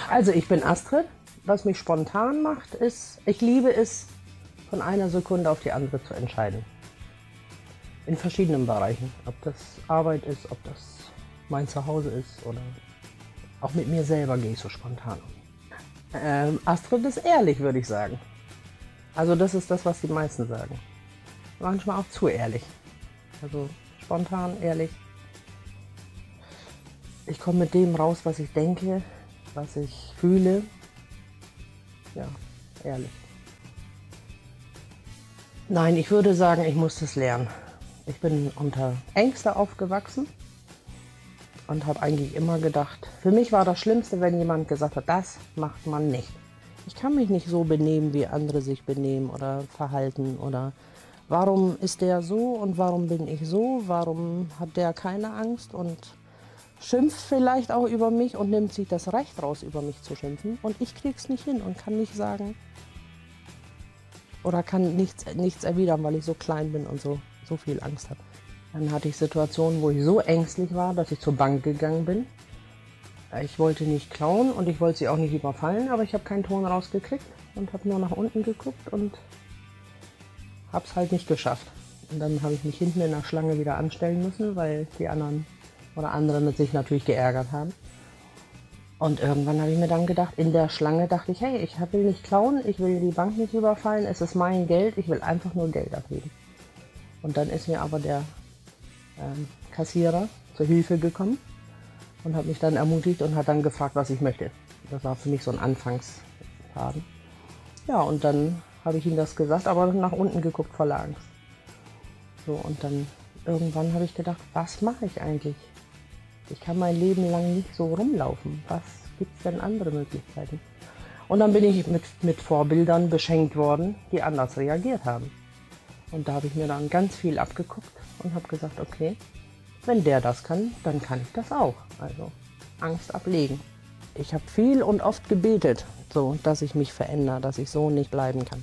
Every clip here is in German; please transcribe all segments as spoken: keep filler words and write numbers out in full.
Also ich bin Astrid. Was mich spontan macht, ist, ich liebe es, von einer Sekunde auf die andere zu entscheiden. In verschiedenen Bereichen. Ob das Arbeit ist, ob das mein Zuhause ist oder auch mit mir selber gehe ich so spontan um. Ähm, Astrid ist ehrlich, würde ich sagen. Also das ist das, was die meisten sagen. Manchmal auch zu ehrlich. Also spontan, ehrlich. Ich komme mit dem raus, was ich denke, was ich fühle. Ja, ehrlich. Nein, ich würde sagen, ich muss das lernen. Ich bin unter Ängste aufgewachsen und habe eigentlich immer gedacht, für mich war das Schlimmste, wenn jemand gesagt hat, das macht man nicht. Ich kann mich nicht so benehmen, wie andere sich benehmen oder verhalten oder warum ist der so und warum bin ich so, warum hat der keine Angst und schimpft vielleicht auch über mich und nimmt sich das Recht raus, über mich zu schimpfen und ich krieg's nicht hin und kann nicht sagen oder kann nichts, nichts erwidern, weil ich so klein bin und so, so viel Angst habe. Dann hatte ich Situationen, wo ich so ängstlich war, dass ich zur Bank gegangen bin. Ich wollte nicht klauen und ich wollte sie auch nicht überfallen, aber ich habe keinen Ton rausgekriegt und habe nur nach unten geguckt und habe es halt nicht geschafft. Und dann habe ich mich hinten in der Schlange wieder anstellen müssen, weil die anderen oder andere sich natürlich geärgert haben. Und irgendwann habe ich mir dann gedacht, in der Schlange dachte ich, hey, ich will nicht klauen, ich will die Bank nicht überfallen, es ist mein Geld, ich will einfach nur Geld abheben. Und dann ist mir aber der ähm, Kassierer zur Hilfe gekommen und hat mich dann ermutigt und hat dann gefragt, was ich möchte. Das war für mich so ein Anfangsfaden. Ja, und dann habe ich ihm das gesagt, aber nach unten geguckt voller Angst. So, und dann irgendwann habe ich gedacht, was mache ich eigentlich? Ich kann mein Leben lang nicht so rumlaufen. Was gibt es denn andere Möglichkeiten? Und dann bin ich mit, mit Vorbildern beschenkt worden, die anders reagiert haben. Und da habe ich mir dann ganz viel abgeguckt und habe gesagt, okay, wenn der das kann, dann kann ich das auch. Also Angst ablegen. Ich habe viel und oft gebetet, so, dass ich mich verändere, dass ich so nicht bleiben kann.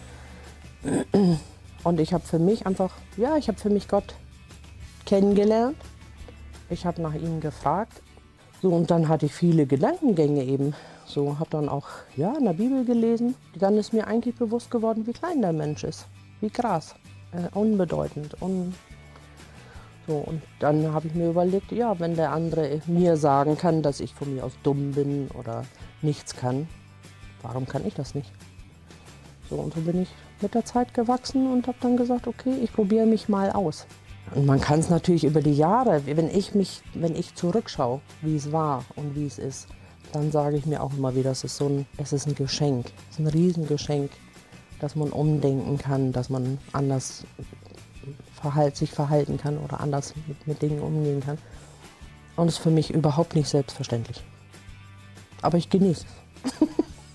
Und ich habe für mich einfach, ja, ich habe für mich Gott kennengelernt. Ich habe nach ihm gefragt. So, und dann hatte ich viele Gedankengänge eben. So, habe dann auch ja, in der Bibel gelesen. Dann ist mir eigentlich bewusst geworden, wie klein der Mensch ist. Wie Gras. Äh, unbedeutend. Un so, und dann habe ich mir überlegt, ja, wenn der andere mir sagen kann, dass ich von mir aus dumm bin oder nichts kann, warum kann ich das nicht? So, und so bin ich mit der Zeit gewachsen und habe dann gesagt, okay, ich probiere mich mal aus. Und man kann es natürlich über die Jahre, wenn ich mich, wenn ich zurückschaue, wie es war und wie es ist, dann sage ich mir auch immer wieder, es ist so ein, es ist ein Geschenk, es ist ein Riesengeschenk, dass man umdenken kann, dass man anders verhalt, sich verhalten kann oder anders mit, mit Dingen umgehen kann. Und es ist für mich überhaupt nicht selbstverständlich. Aber ich genieße es.